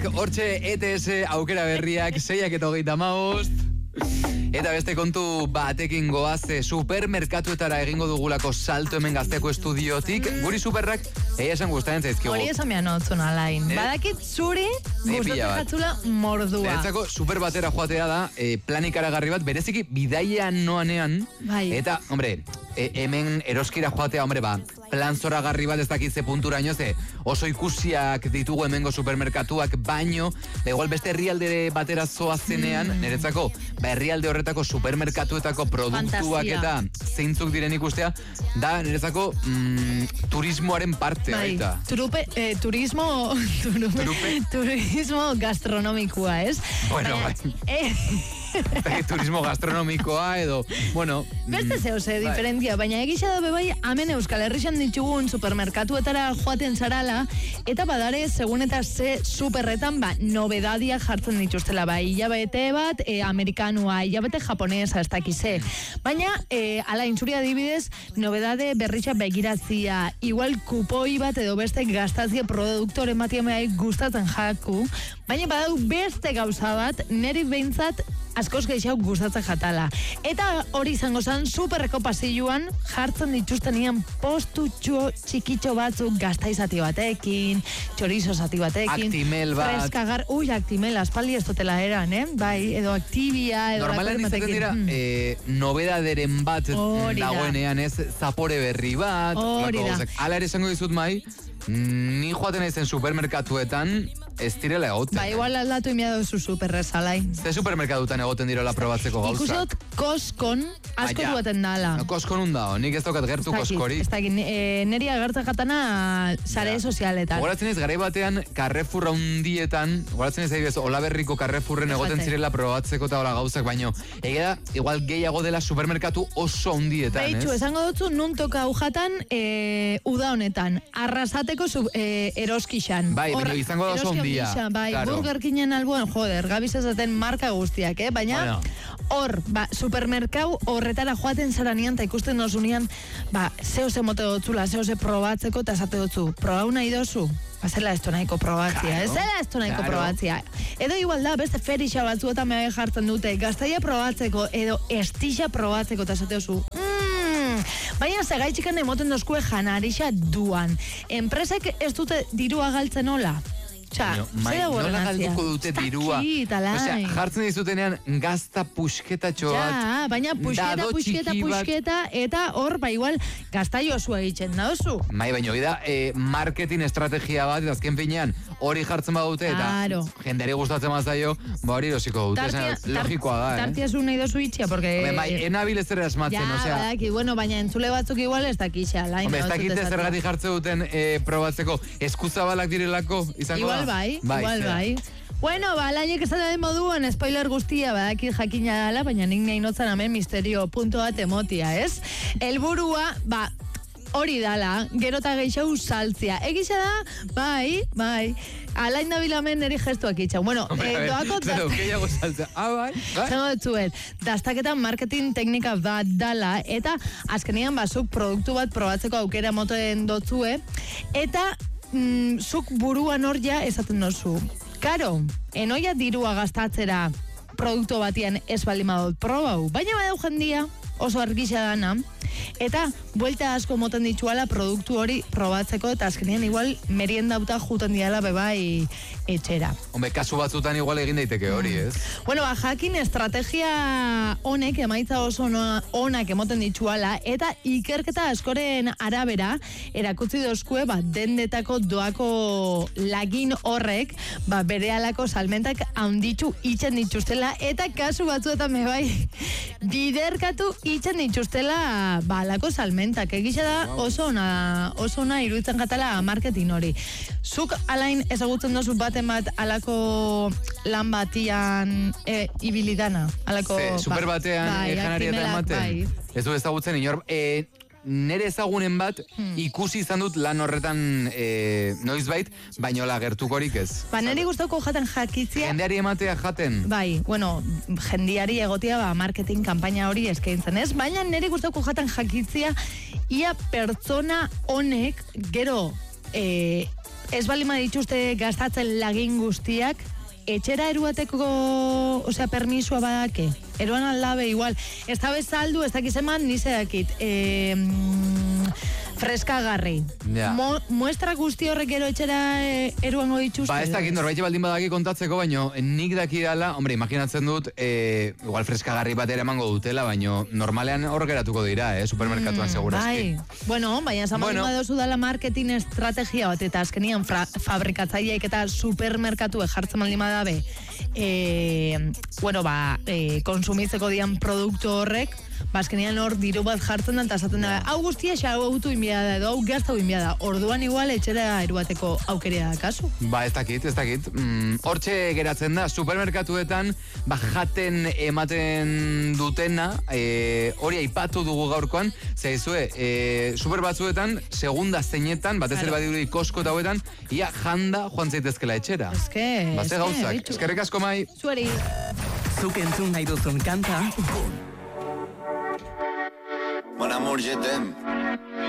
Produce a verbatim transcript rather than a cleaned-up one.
hortxe E T S aukera berriak, seiak eta hogeita hamabost. Eta beste kontu batekin goaz, supermerkatuetara egingo dugulako salto hemen Gazteko estudiotik. Guri superrak, egia esan guztaren zaizkigu. Hori esan behan otzun alain. Eh? Badakit zuri gustatzen jatzula mordua. Niretzako super batera joatea da, eh, planikaragarri bat, bereziki bidaian noanean. Bai. Eta, hombre, e, hemen eroskira joatea, hombre, ba, plan zoragarri bat ez dakitze punturaino, ze oso ikusiak ditugu hemengo supermerkatuak, baino, da igual beste herrialde batera zoazenean, mm. niretzako, ba, herrialde horretako supermerkatuetako produktuak Fantasia. eta zeintzuk diren ikustea, da niretzako mm, turismoaren parte. Bai, baita. turupe, eh, turismo, turupe, Turupe. turismo gastronomikoa, ez? Bueno, Baina, bai. eh, turismo gastronomikoa edo, bueno... Beste zeo ze bai. diferentzia, baina egisa da bebai, hemen Euskal Herrixan ditugun supermerkatuetara joaten zarala, eta badare, segun eta ze superretan, ba, nobedadia jartzen dituztela, ba, hilabete bat, e, amerikanua, hilabete japonesa, ez dakize. Baina, e, ala, intzuri adibidez, nobedade berritxa begirazia, igual kupoi bat edo beste gastazia produktoren bat emaik gustatzen jaku, baina badau beste gauza bat, neri behintzat askoz gehiago gustatzen jatala. Eta hori izango zen, superreko pasilluan jartzen dituztenian postutxo txikitxo batzuk gaztaizati batekin, chorizo zati batekin. Actimel bat. Freskagar, ui, Actimel, aspaldi ez dutela eran, eh? Bai, edo Activia, edo... Normalan izaten dira, mm. eh, nobedaderen bat Hori da. dagoenean, ez, zapore berri bat. Hori lako da. gauzak. Hala ere esango dizut mai, ni joaten naizen supermerkatuetan, ez direla egoten. Ba, igual aldatu imia duzu superrezalai. Ze supermerkatutan egoten direla probatzeko gauzak. Ikusot, koskon asko Ah, ja. dueten dala. No, koskon undao, nik ez daukat gertu koskori. Ez dakit, e, neri agertzen jatana sare Ja. sozialetan. Goratzen ez, garai batean, Carrefour handietan, goratzen ez adibidez, Olaberriko Carrefourren egoten Fíjate. zirela probatzeko eta hola gauzak, baino, egia da, igual gehiago dela supermerkatu oso handietan, Beitxu, ez? esango dutzu, nun toka ujatan e, uda honetan. Arrasateko zu, e, eroskixan. Bai, baina izango da oso Eroski handia. handixan, Bai, Claro. Burger Kingen alboan, joder, gabiz ezaten marka guztiak, eh? Baina, Bueno. hor, ba, supermerkau horretara joaten zaranean, eta ikusten dozunean, ba, zeo ze mote dotzula, zeo ze probatzeko, eta esate dutzu, probau nahi dozu? Ba, zela esto nahiko probatzia, Claro. ez zela esto nahiko Claro. probatzia. Edo igual da, beste ferixa batzuetan meha jartzen dute, gaztaia probatzeko, edo estixa probatzeko, eta esate duzu, mmm, baina segaitxikan emoten dozkue janarixa duan. Enpresek ez dute dirua galtzen hola. Txa, Baina, mai, zera nola borren galduko dute dirua? Osea, jartzen dizutenean gazta pusketatxo bat. Ja, baina pusketa, dado pusketa, txiki bat. pusketa, eta hor, ba, igual, gaztai osua egiten nauzu. Mai, baina hori da, eh, marketing estrategia bat, eta azken finean, hori jartzen badute, eta Claro. jenderi gustatzen bazaio, ba hori erosiko dute, Tartia, esan, logikoa da, eh? Tartia zu nahi dozu itxia, porque... Hombre, bai, enabil ez ere asmatzen, Ja, osea... badaki, bueno, baina entzule batzuk igual ez dakixa, lain. Hombre, ez dakite zergatik jartzen duten eh, probatzeko eskuzabalak direlako, izango Igual da? bai, igual zera. bai. Bueno, ba, laiek esan den moduan, spoiler guztia, badakit jakina dela, baina nik nahi notzan hemen misterio punto bat emotia, ez? Helburua, ba, hori dala, gero eta gehiago saltzia. Egisa da, bai, bai, alain dabilamen eri gestuak itxau. Bueno, Hombre, a eh, ver, doako... claro, gehiago saltzea. Ah, bai, bai. Zango dutzuet, daztaketan marketing teknika bat dala, eta azkenean bazuk produktu bat probatzeko aukera moten dotzue, eta mm, zuk buruan hor ja esaten dozu. Karo, enoia dirua gastatzera produktu batian ez baldin badut probau, baina badau jendia oso argisa dana, eta buelta asko moten dituala produktu hori probatzeko, eta azkenean igual meriendauta juten diala bebai etxera. Hombre, kasu batzutan igual egin daiteke hori, ez? Bueno, ba, jakin estrategia honek emaitza oso no- onak emoten dituala, eta ikerketa askoren arabera erakutsi dozkue, ba, dendetako doako lagin horrek, ba, bere alako salmentak handitu itzen dituztela, eta kasu batzuetan bebai biderkatu itzen dituztela, ba, alako salmentak. Egisa da oso ona, oso ona iruditzen jatala marketing hori. Zuk alain ezagutzen dozu baten bat alako lan batian e, ibilidana. Alako, Ze, super batean bai, eh, janaria eta Actimelak, ematen. bai. Ez du ezagutzen inor. E, nere ezagunen bat Hmm. ikusi izan dut lan horretan e, noizbait, baino la gertukorik ez. Ba, niri gustauko jaten jakitzia. Jendeari ematea jaten. Bai, bueno, jendiari egotia ba, marketing kanpaina hori eskaintzen ez, baina niri gustauko jaten jakitzia ia pertsona honek gero e, ez balima dituzte gastatzen lagin guztiak, etxera eruateko, osea, permisua badake. Eruan aldabe, igual. Ez da bezaldu, ez dakiz eman, nize dakit. Eh, freskagarri. Ja. Mo, muestra guzti horrek ero etxera e, eruango dituzte. Ba, ez dakit norbait baldin badaki kontatzeko, baino nik dakidala, hombre, imaginatzen dut, e, igual freskagarri bat ere emango dutela, baino normalean hor geratuko dira, eh, supermerkatuan mm, segurazki. Bai. Bueno, baina zaman bueno. Badozu dala marketing estrategia bat, eta azkenian fra, fabrikatzaileek eta supermerkatue jartzen baldin badabe, e, bueno, ba, e, konsumitzeko dian produktu horrek, bazkenean hor diru bat jartzen da, eta esaten da, hau guztia xa hau autu inbiada edo hau gaztau inbiada. Orduan igual etxera eruateko aukerea da kasu. Ba, ez dakit, ez dakit. Mm, hortxe geratzen da, supermerkatuetan, ba, jaten ematen dutena, e, hori aipatu dugu gaurkoan, zaizue, e, super batzuetan, segunda zeinetan, batez ere badirudi kosko eta hauetan, ia janda joan zaitezkela etxera. Ez que, ba, ze gauzak, eskerrik asko mai. Zueri. Zuk entzun nahi duzun kanta. Mon amour, je t'aime.